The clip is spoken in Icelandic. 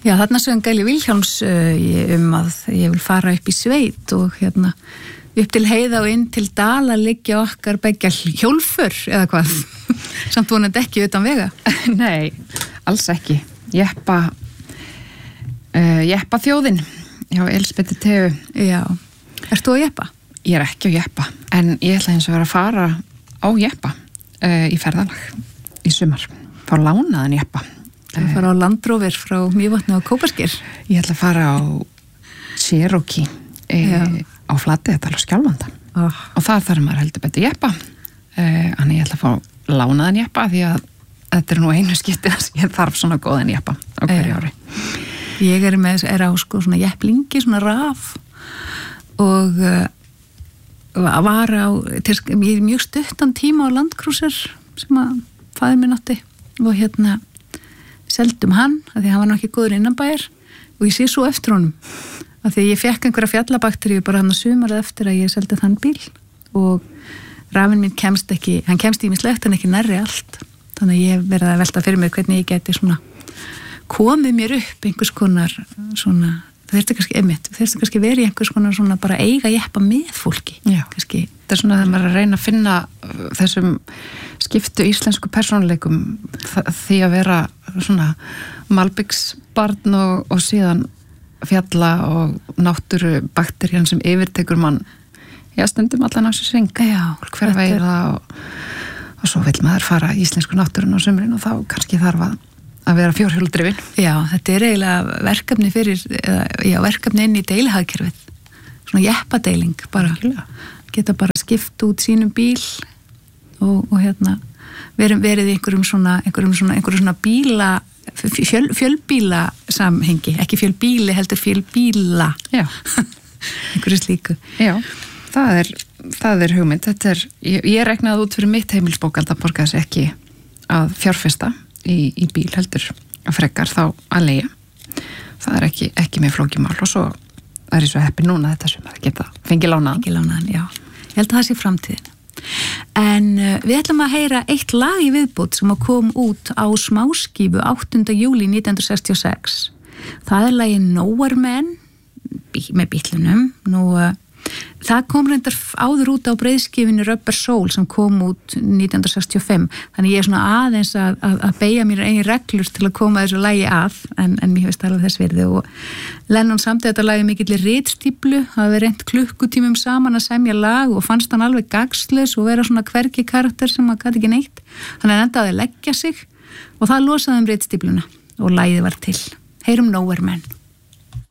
Já, þarna sögum Gæli Vilhjálms að ég vil fara upp í sveit og upp til Heiða og inn til Dala liggja okkar beggja hjólfur eða hvað, samt vonandi ekki utan vega. Nei, alls ekki. Jeppa þjóðin hjá Elísabetu Teu. Já, ert þú að jeppa? Ég ekki að jeppa, en ég ætla eins og vera að fara á jeppa í ferðalag í sumar. Fá lánaðan jeppa. Að fara á Land Rover frá Mývatni og Kópasker. Ég ætla að fara á Cherokee á Flateyjardal og Skjálfanda og þar þarf maður heldur betur jeppa þannig ég ætla að fá lánaðan jeppa því að þetta er nú einu skipti að ég þarf svona góðan jeppa á hverju ári. Ég er á sko svona jepplingi, svona raf og var á mjög stuttan tíma á Landcruiser sem að faðir minn átti og seldum hann, af því hann var nokkið góður innanbæjar og ég sé svo eftir honum af því að ég fekk einhverja fjallabakteríu bara hann að sumarið eftir að ég seldi þann bíl og rafinn minn kemst ýmislegt en ekki nærri allt þannig að ég hef verið að velta fyrir mig hvernig ég geti svona komið mér upp einhvers konar svona, það þurfti kannski verið í einhvers konar svona bara eiga jeppa með fólki. Já, kannski. Það er svona þegar maður er að reyna að finna þessum skiptu íslensku persónuleikum því að vera svona malbyggsbarn og síðan fjalla og náttúru bakterían sem yfirtekur mann stundum allan á sér sving. Já, hver veiða og svo vil maður fara í íslensku náttúrun á sumrin og þá kannski þarf að vera fjórhjóladrifin. Já, þetta er eiginlega verkefni verkefni inn í deilihagkerfið. Svona jeppadeiling bara. Geta bara skipt út sínum bíl og verið í einhverjum svona bíla fjölbíla samhengi, ekki fjölbíli heldur fjölbíla. Já. Einhverju slíku. Já, það er hugmynd. Ég reknaði út fyrir mitt heimilsbókald að borga þessi ekki að fjárfesta í bíl heldur að frekar þá að leigja. Það er ekki með flókimál og svo er ég svo heppin núna þetta sem að geta fengið lánaðan. Já. Ég held að það sé framtíðin. En við ætlum að heyra eitt lag í viðbót sem kom út á smáskífu 8. júlí 1966. Það er lagið Nowhere Man með Bítlunum. Það kom reyndar áður út á breiðskifinu Rubber Soul sem kom út 1965 þannig ég er svona aðeins að beygja mér eigin reglur til að koma þessu lagi að en mér finnst alveg þess virði og Lennon samti þetta lagi mikillir ritstíplu það hefði reynt klukkutímum saman að semja lag og fannst hann alveg gagnslaus og vera svona hvergi karakter sem að gæti ekki neitt þannig að endaði að leggja sig og það losaði ritstípluna og lagið var til. Heyrum Nowhere Man.